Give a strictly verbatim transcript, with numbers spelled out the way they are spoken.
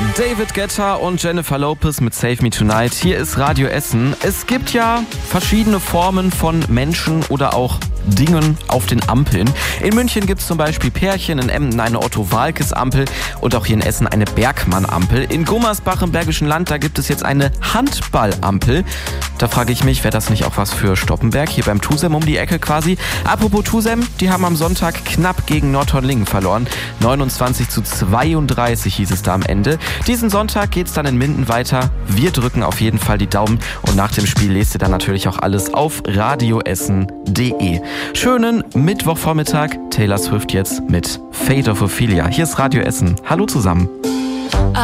David Guetta und Jennifer Lopez mit Save Me Tonight. Hier ist Radio Essen. Es gibt ja verschiedene Formen von Menschen oder auch Dingen auf den Ampeln. In München gibt es zum Beispiel Pärchen, in Emden eine Otto-Walkes-Ampel und auch hier in Essen eine Bergmann-Ampel. In Gummersbach im Bergischen Land, da gibt es jetzt eine Handball-Ampel. Da frage ich mich, wäre das nicht auch was für Stoppenberg, hier beim Tusem um die Ecke quasi? Apropos Tusem, die haben am Sonntag knapp gegen Nordhorn-Lingen verloren. neunundzwanzig zu zweiunddreißig hieß es da am Ende. Diesen Sonntag geht's dann in Minden weiter. Wir drücken auf jeden Fall die Daumen und nach dem Spiel lest ihr dann natürlich auch alles auf radioessen punkt de. Schönen Mittwochvormittag. Taylor Swift jetzt mit Fate of Ophelia. Hier ist Radio Essen. Hallo zusammen.